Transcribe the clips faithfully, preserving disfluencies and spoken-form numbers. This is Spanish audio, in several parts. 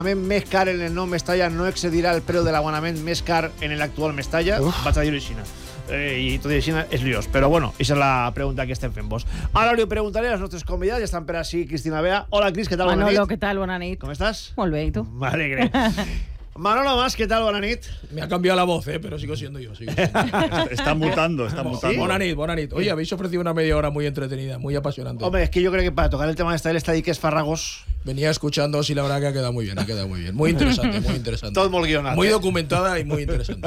més car en el nou Mestalla no excedirà el preu de l'abonament més car en l'actual Mestalla? Uf. Vaig a dir-ho així. Eh, I tot i així és liós. Però bueno, aquesta és la pregunta que estem fent vos. Ara li preguntaré als nostres convidats. Ja estan per així Cristina Bea. Hola, Cris, què tal? Manolo, bona nit. què tal? Bona nit. Com estàs? Molt bé, i tu? M'alegre. Manolo Mas, ¿qué tal? Buena nit. Me ha cambiado la voz, ¿eh? Pero sigo siendo yo. Sigo siendo. Está mutando, está mutando. ¿Sí? Buena nit, buena nit. Oye, habéis ofrecido una media hora muy entretenida, muy apasionante. Hombre, es que yo creo que para tocar el tema de esta estadística es Farragos. Venía escuchando, sí, la verdad que ha quedado muy bien, ha quedado muy bien. Muy interesante, muy interesante. Todo muy guionado. Muy documentada y muy interesante.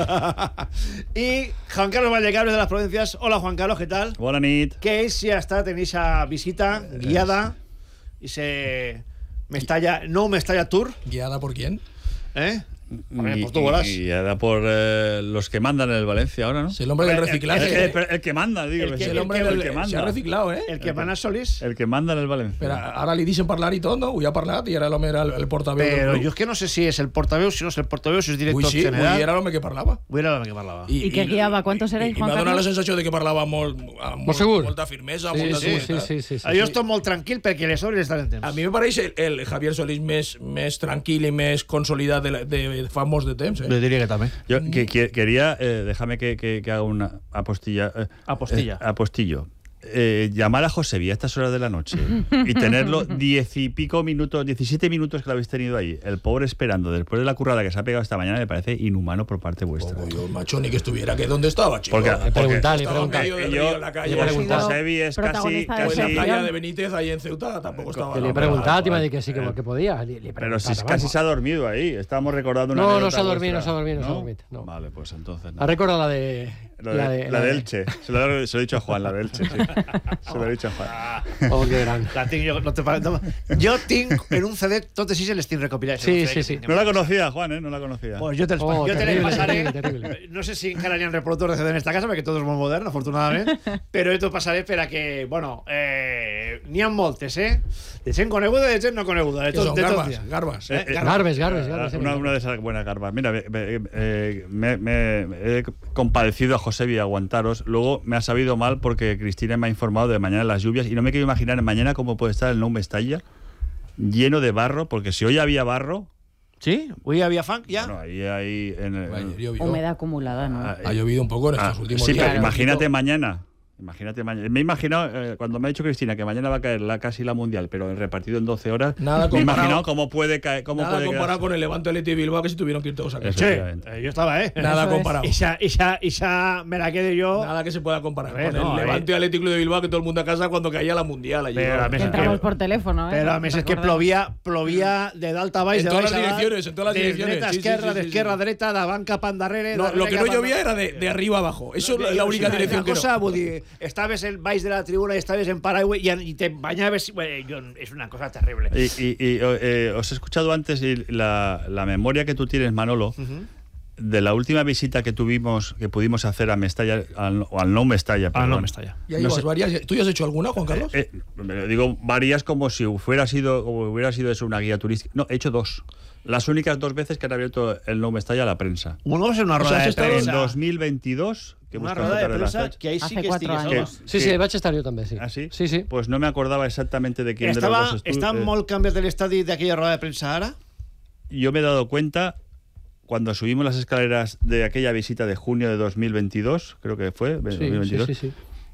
Y Juan Carlos Vallecabres de las Provincias. Hola, Juan Carlos, ¿qué tal? Buena nit. ¿Qué es si hasta tenéis esa visita guiada y se Mestalla, no Mestalla Tour? ¿Guiada por quién? ¿Eh? Y, pues tú y, y era por eh, los que mandan en el Valencia ahora, ¿no? Es el hombre del reciclaje. El, el, el, el que manda, digo. El, que, el hombre del, el que manda. Se ha reciclado, ¿eh? El que mana Solís. El que manda en el Valencia. Pero ahora le dicen hablar y todo, ¿no? Voy a hablar y ahora el hombre era el, el portaveu. Pero yo es que no sé si es el portaveu, si no es el portaveu, si es director uy, sí, general. Uy, era el hombre que parlava. Uy, era el hombre que parlava. I, I què guiava? ¿Cuántos erais, Juan Carlos? I m'ha donat la sensació de que parlava molt, amb molt, segur. molta firmesa, sí, molta sí, sí, sí, sí, sí, sí. Jo estic molt tranquil perquè les obres estan en temps. A mi me pareix el, el Javier Solís més, més tranquil i més consolidat de, de, de fa molts de temps. Eh? Le diria que també. Yo que, que, quería, eh, déjame que, que, que haga una apostilla. Eh, apostilla. Eh, apostillo. Eh, llamar a Josebi a estas horas de la noche y tenerlo diez y pico minutos, diecisiete minutos que lo habéis tenido ahí, el pobre esperando después de la currada que se ha pegado esta mañana, me parece inhumano por parte vuestra. Como yo, macho, ni que estuviera, que ¿dónde estaba, chico? Porque, porque preguntarle, preguntarle. Yo, Josebi es casi, casi en la playa de Benítez, ahí en Ceuta, tampoco estaba. Que le he preguntado y me ha dicho que sí, que, que podía. Le, le pero si casi se ha dormido ahí, estábamos recordando una No, no se ha dormido, no se ha dormido, no se ha dormido. No. Vale, pues entonces. No. Ha recordado la de. La de, la de, la de Elche. Se lo, he, se lo he dicho a Juan, la de Elche. Sí. Se lo he dicho a Juan. Oh, qué gran. La tinc, jo, no te no, jo tinc en un C D totes sis les tinc recopilades. Sí, sí, sí. No la conocía, Juan, ¿eh? No la conocía. Pues yo te, oh, yo terrible, te les pasaré. Terrible, terrible. No sé si encara n'hi ha reproductors de C D en esta casa, perquè tot és molt modern, afortunadament, però jo t'ho passaré per a que, bueno, eh, n'hi ha moltes, eh? De gent coneguda i de gent no coneguda. De tot, son de garbas, tot garbas. Eh, eh, garbes, garbes, garbes. Una, una de esas buenas garbas. Mira, eh, eh, me, me, me he compadecido a Josebi a aguantaros. Luego me ha sabido mal porque Cristina me ha informado de mañana las lluvias y no me quiero imaginar mañana cómo puede estar el Nou Mestalla lleno de barro, porque si hoy había barro. ¿Sí? ¿Hoy había funk ya? Bueno, ahí hay. En el, Vaya, humedad acumulada, ¿no? Ha, ha llovido un poco en estos ah, últimos sí, días. Pero imagínate mañana. Imagínate mañana. Me he imaginado, eh, cuando me ha dicho Cristina que mañana va a caer la, casi la mundial, pero repartido en doce horas, nada me he imaginado cómo puede caer. Cómo nada puede comparado quedarse. con el Levante Athletic de Bilbao, que si tuvieron que ir todos a casa. Sí, eh, yo estaba, ¿eh? Nada Eso comparado. Esa, esa, esa me la quedé yo. Nada que se pueda comparar ver, con no, el Levante eh. Atlético de Bilbao, que todo el mundo a casa cuando caía la mundial. Allí, Pero ¿no? a mí es Entramos que, por teléfono, ¿eh? pero a mí es que plovía, plovía de d'alta a baix, en de todas baix las a dalt, direcciones, en todas las de direcciones. dreta a Sí, esquerra, sí, sí, de sí, izquierda sí. a dreta, d'avant cap endarrere. No, lo que no cap llovía endarrere. era de, de arriba abajo. Eso es la única dirección que no. cosa, vull dir, estaves en baix de la tribuna y estabas en paraigua y, y te bañabas. Bueno, yo, es una cosa terrible. Y, y, y eh, os he escuchado antes y la, la memoria que tú tienes, Manolo, uh-huh. de la última visita que tuvimos, que pudimos hacer a Mestalla, al, o al Nou Mestalla. Al Nou Mestalla. ¿Y no sé, varias? ¿Tú ya has hecho alguna, Juan Carlos? Eh, eh, digo varias como si hubiera sido, como hubiera sido eso una guía turística. No, he hecho dos. Las únicas dos veces que han abierto el Nou Mestalla a la prensa. Uno va a ser una rueda de prensa. En dos mil veintidós. Que una rueda de prensa que ahí sí Hace que cuatro años. Sí, sí, el vaig estar yo también, sí. ¿Ah, sí? Sí, sí. Pues no me acordaba exactamente de quién Estaba, de los dos estuvo. ¿Están eh, molt cambios del estadio de aquella rueda de prensa ahora? Yo me he dado cuenta cuando subimos las escaleras de aquella visita de junio de dos mil veintidós, creo que fue, Sí, dos mil veintidós, sí, sí, sí.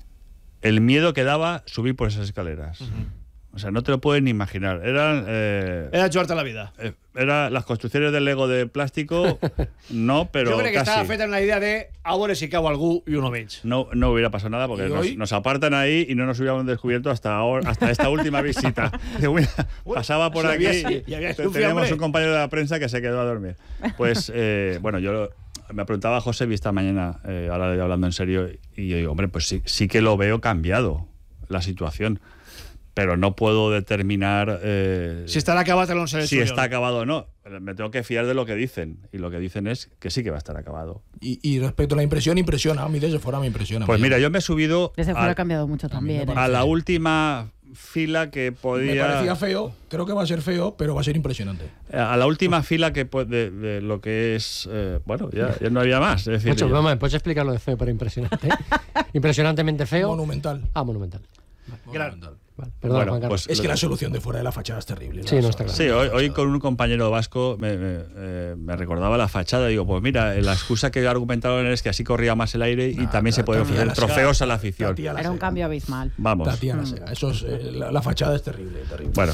el miedo que daba subir por esas escaleras. Uh-huh. O sea, no te lo puedes ni imaginar. Eran. Eh, Era jugarte la vida. Eh, era las construcciones del Lego de plástico, no, pero. Yo creo que casi. estaba feta en la idea de a veure si cau algú y uno veig. No, no hubiera pasado nada porque nos, hoy? nos apartan ahí y no nos hubiéramos descubierto hasta ahora, hasta esta última visita. Pasaba por si aquí había, y, y había tenemos fiambre. un compañero de la prensa que se quedó a dormir. Pues, eh, bueno, yo me preguntaba a José esta mañana, eh, ahora hablando en serio, y yo digo, hombre, pues sí, sí que lo veo cambiado la situación. Pero no puedo determinar eh, si estará acabado el once de si juliol. está acabado o no. Me tengo que fiar de lo que dicen. Y lo que dicen es que sí que va a estar acabado. Y, y respecto a la impresión, impresiona. A mí desde fuera me impresiona. Pues mira, yo me he subido Desde fuera a, ha cambiado mucho también. me ¿eh? a la última fila que podía... Me parecía feo, creo que va a ser feo, pero va a ser impresionante. A la última fila que de, de lo que es... Eh, bueno, ya, ya no había más. Es decir, Mucho, ya... vamos, ¿puedes explicarlo de feo para impresionante? Impresionantemente feo. Monumental. Ah, monumental. Monumental. Vale, perdón, Bueno, Juan Carlos. pues- Es que la solución de fuera de la fachada es terrible. Sí, no está claro. Sí, hoy, hoy con un compañero vasco me, me, eh, me recordaba la fachada. Digo, pues mira, la excusa que argumentaron es que así corría más el aire y Nah, también se pueden Tatiana ofrecer Sega, trofeos a la afición. Tatiana Era un Sega. cambio abismal. Vamos. Tatiana Sega. Eso es, eh, la, la fachada es terrible, terrible. Bueno,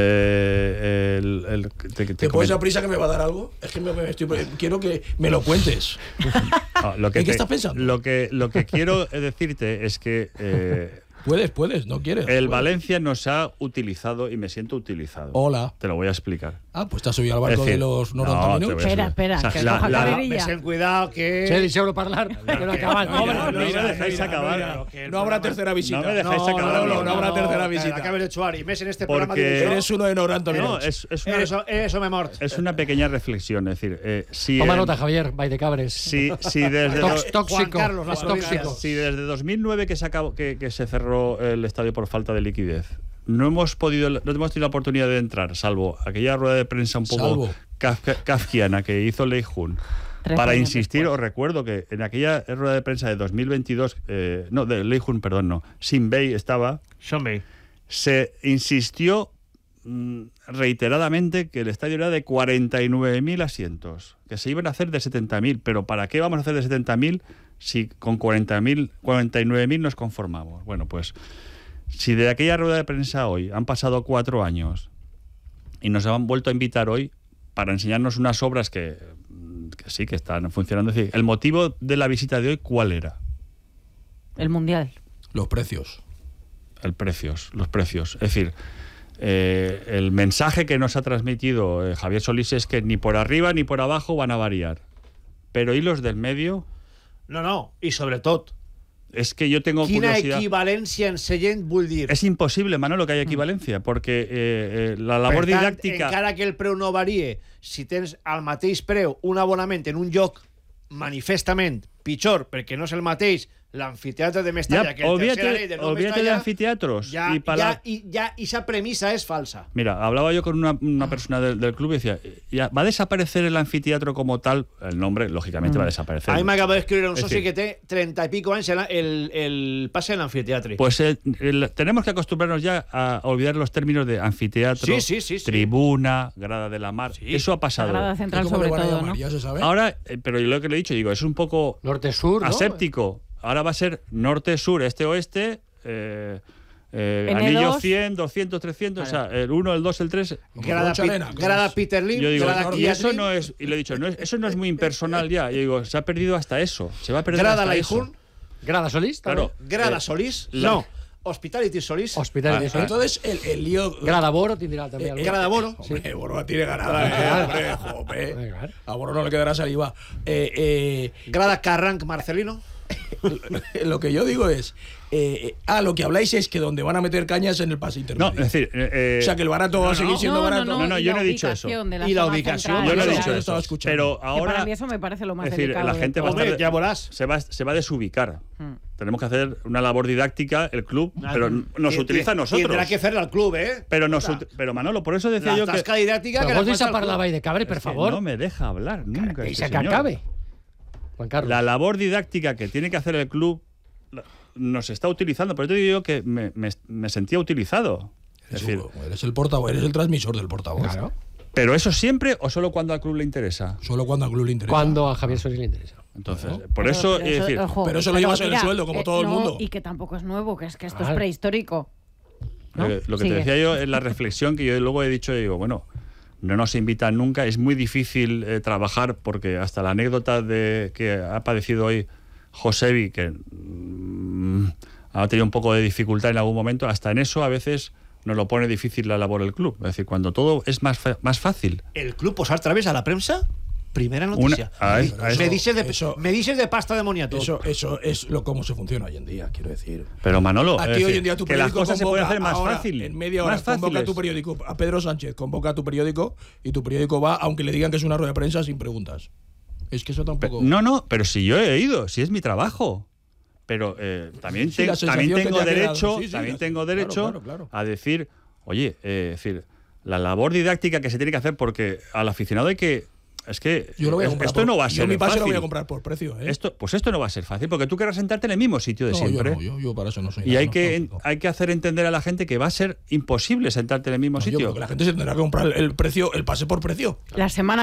eh, el, el- te, te ¿Te puedes comento- a prisa que me va a dar algo? Es que me, me estoy, quiero que me lo cuentes. Ah, lo que ¿En qué te- estás pensando? Lo que, lo que quiero decirte es que eh, Puedes, puedes, no quieres. el puedes. Valencia nos ha utilizado y me siento utilizado. Hola. Te lo voy a explicar. Ah, pues te has subido al barco Es decir, de los no, noventa te minutos. voy a Espera, subir. espera, O sea, que la- coja la- carrerilla. Ves en cuidado que... Sí, deixeu-lo parlar, que no acaba. No, no, no, no me mira, dejáis mira, acabar. mira, que el no habrá programa- tercera visita. No me dejáis no, acabar. No, no, no habrá tercera visita. Acabes de chuar y mes en este Porque programa de direcció. Eres uno de noventa No, minutos. es, es una, Eso, eso me mort. es una pequeña reflexión. Es decir, eh, si, Toma en- nota, Javier, vai de cabres. si, si desde Tox- dos- tóxico. Juan Carlos, es las tóxico. si desde dos mil nueve que se, acabó, que, que se cerró el estadio por falta de liquidez, no hemos podido, no hemos tenido la oportunidad de entrar, salvo aquella rueda de prensa un poco Salvo. kafka- kafkiana que hizo Lei Jun, Tres para años insistir, después. os recuerdo que en aquella rueda de prensa de dos mil veintidós, eh, no, de Lei Jun, perdón, no, Sin Bei estaba, Shonbei. se insistió mm, reiteradamente que el estadio era de cuarenta y nueve mil asientos, que se iban a hacer de setenta mil, pero ¿para qué vamos a hacer de setenta mil si con cuarenta mil, cuarenta y nueve mil nos conformamos? Bueno, pues si de aquella rueda de prensa hoy han pasado cuatro años y nos han vuelto a invitar hoy para enseñarnos unas obras que, que sí, que están funcionando, es decir, el motivo de la visita de hoy, ¿cuál era? El Mundial. Los precios. El precios, los precios. Es decir, eh, el mensaje que nos ha transmitido eh, Javier Solís es que ni por arriba ni por abajo van a variar. Pero ¿y los del medio? No, no, i sobretot, Es que yo tengo quina curiosidad. equivalència en seient vull dir? Es imposible, Manolo, que haya equivalencia, porque eh, eh, la labor Per tant, didáctica... encara que el preu no varie, si tens al mateix preu un abonament en un lloc manifestament pitjor, perquè no és el mateix l'amfiteatre de Mestalla Ya, que el tercer anell olvídate, de nou olvídate de Mestalla, anfiteatros. ya, y para ya, y ya esa premisa es falsa. Mira, hablaba yo con una, una persona del, del club y decía, ya, ¿va a desaparecer el anfiteatro como tal? El nombre, lógicamente, va a desaparecer. A mí m'acaba d'escriure un Es soci decir, que té trenta y pico anys el, el, el pase en l'amfiteatre. Pues eh, el- tenemos que acostumbrarnos ya a olvidar los términos de anfiteatro, Sí, sí, sí, sí. tribuna, grada de la mar. Eso ha pasado. Sagrada Central ¿Cómo le sobre van a todo, llamar? ¿no? Ya se sabe. Ahora, eh, pero yo lo que le he dicho, digo, es un poco Norte-sur, ¿no? aséptico. Ahora va a ser norte-sur, este-oeste, eh, eh, N anillo dos. cien, doscientos, trescientos, o sea, el uno, el dos, el tres. Como Grada, Rocha Pi- Arena, que grada es- Peter Lim, Yo digo, grada y eso Kiatrin, no es, y lo he dicho, no es- eso no es muy impersonal ya. Yo digo, se ha perdido hasta eso. Se va a perder grada hasta eso. Laijun, Grada Solís, Claro. grada Eh, Solís, la- no, Hospitality Solís, Hospitality Ah, Solís. Entonces, el, el lío. Grada Boro tindrà també. Eh, algú. grada Boro. Hombre, Borba tiene ganada, eh, hombre, jope. Venga, A Borba no le quedará saliva. Eh, eh, grada Carranc Marcelino. lo que yo digo es. Eh, eh, ah, lo que habláis es que donde van a meter cañas en el pase No, intermedio. es decir, eh, o sea, que el barato va a seguir siendo no, barato. no, No, no, y yo la no he dicho eso. ubicación de la Y la zona ubicación, central, yo no he o sea, dicho lo eso. estaba escuchando. Pero que ahora, para mí eso me parece lo más es decir, delicado. la de gente va a todo. estar- Hombre, ya verás. se va, se va a desubicar. Mm. Tenemos que hacer una labor didáctica, el club, pero nos Tien- utiliza a nosotros. Tendrá que hacerle al club, ¿eh? Pero, nos, ut- pero Manolo, por eso decía La yo que... tasca didáctica Però que vols la deixar falta al parlar club. Vall de Cabre, per Es que favor? no me deja hablar nunca. Deixa este que señor. acabe. Juan Carlos. La labor didáctica que tiene que hacer el club la- nos está utilizando. Por eso te digo yo que me, me- me sentía utilizado. Es Eres, decir, un- eres el portavoz, eres el transmisor del portavoz. Claro. ¿pero eso siempre o solo cuando al club le interesa? Solo cuando al club le interesa. Cuando a Javier Solís le interesa. Entonces, Claro. por Pero- eso, pero es decir, ojo, pero eso lo llevas en el sueldo, como todo el no, mundo. Y que tampoco es nuevo, que es que esto Claro. es prehistórico. ¿no? lo que, lo que te Sigue. decía yo es la reflexión que yo luego he dicho, digo, bueno, no nos invitan nunca, es muy difícil eh, trabajar porque hasta la anécdota de que ha padecido hoy Josebi, que mm, ha tenido un poco de dificultad en algún momento, hasta en eso a veces nos lo pone difícil la labor del club. Es decir, cuando todo es más, fa- más fácil. El club posar través a la prensa, primera noticia. Una- a- me, a eso- me dices de, eso- me dices de pasta de moniato. Eso, eso es lo cómo se funciona hoy en día, quiero decir. Pero Manolo, Aquí es hoy decir, en día tu que las periódico cosas se pueden convoca hacer más ahora, fácil. En media hora más convoca fáciles. tu periódico. A Pedro Sánchez convoca tu periódico y tu periódico va, aunque le digan que es una rueda de prensa, sin preguntas. Es que eso tampoco. No, no, pero si yo he ido, si es mi trabajo. Pero eh, también, Sí, te- la sensación también que tengo te ha quedado. derecho, Sí, sí, también la- tengo claro, derecho claro, claro. a decir, oye, eh, es decir, la labor didáctica que se tiene que hacer, porque al aficionado hay que es que Yo lo voy a es- comprar esto por- no va a yo ser mi pase fácil. lo voy a comprar por precio, ¿eh? Esto, pues esto no va a ser fácil, porque tú querrás sentarte en el mismo sitio de no, siempre. Yo, no, yo, yo para eso no soy. Y nada, hay no, que, no, no. hay que hacer entender a la gente que va a ser imposible sentarte en el mismo No, yo sitio. creo que la gente se tendrá que comprar el precio, el pase por precio. La semana